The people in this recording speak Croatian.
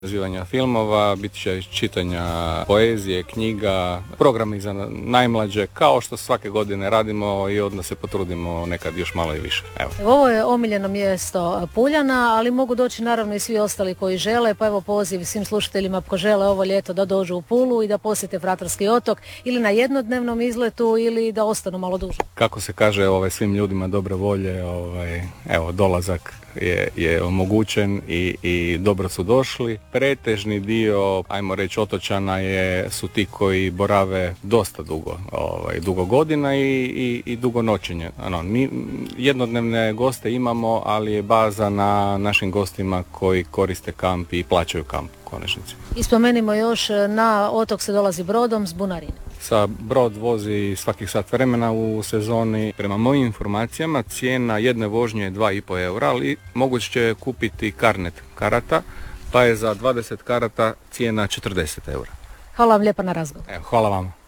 Razvijanja filmova, bit će čitanja poezije, knjiga, programi za najmlađe, kao što svake godine radimo i onda se potrudimo nekad još malo i više. Evo. Ovo je omiljeno mjesto Puljana, ali mogu doći naravno i svi ostali koji žele, pa evo poziv svim slušateljima ako žele ovo ljeto da dođu u Pulu i da posjete Fratarski otok ili na jednodnevnom izletu ili da ostanu malo duže. Kako se kaže svim ljudima dobre volje, evo dolazak je omogućen i dobro su došli. Pretežni dio, ajmo reći, otočana su ti koji borave dosta dugo godina i dugo noćenje. Mi jednodnevne goste imamo, ali je baza na našim gostima koji koriste kamp i plaćaju kamp u konačnici. I spomenimo još, na otok se dolazi brodom s Bunarine. Brod vozi svakih sat vremena u sezoni. Prema mojim informacijama cijena jedne vožnje je 2,5 eura, ali moguće će kupiti karnet karata, pa je za 20 karata cijena 40 eura. Hvala vam lijepa na razgovor. Hvala vam.